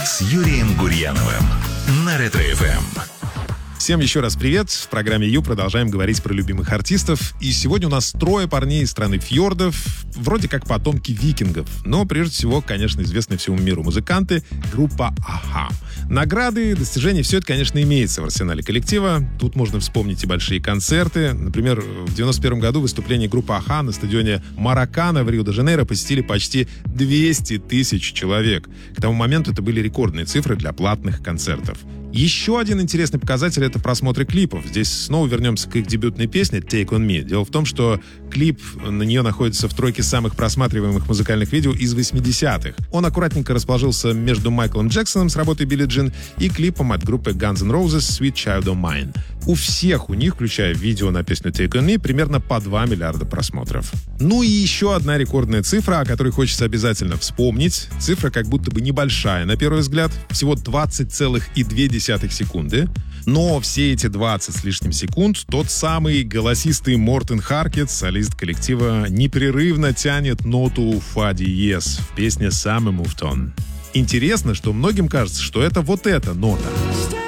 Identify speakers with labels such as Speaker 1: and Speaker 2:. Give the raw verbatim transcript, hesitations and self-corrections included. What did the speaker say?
Speaker 1: с Юрием Гурьяновым на Ретро-эф эм.
Speaker 2: Всем еще раз привет. В программе Ю продолжаем говорить про любимых артистов. И сегодня у нас трое парней из страны фьордов, вроде как потомки викингов. Но прежде всего, конечно, известные всему миру музыканты, группа а-ха. Награды, достижения, все это, конечно, имеется в арсенале коллектива. Тут можно вспомнить и большие концерты. Например, в девяносто первом году выступление группы а-ха на стадионе Маракана в Рио-де-Жанейро посетили почти двести тысяч человек. К тому моменту это были рекордные цифры для платных концертов. Еще один интересный показатель — это просмотры клипов. Здесь снова вернемся к их дебютной песне «Take on Me». Дело в том, что клип на нее находится в тройке самых просматриваемых музыкальных видео из восьмидесятых. Он аккуратненько расположился между Майклом Джексоном с работой «Билли Джин» и клипом от группы Guns N' Roses «Sweet Child of Mine». У всех у них, включая видео на песню «Take on Me», примерно по два миллиарда просмотров. Ну и еще одна рекордная цифра, о которой хочется обязательно вспомнить. Цифра как будто бы небольшая, на первый взгляд, всего двадцать целых две десятых секунды. Но все эти двадцать с лишним секунд тот самый голосистый Мортен Харкет, солист коллектива, непрерывно тянет ноту фа диез в песне «Summer Moved On». Интересно, что многим кажется, что это вот эта нота.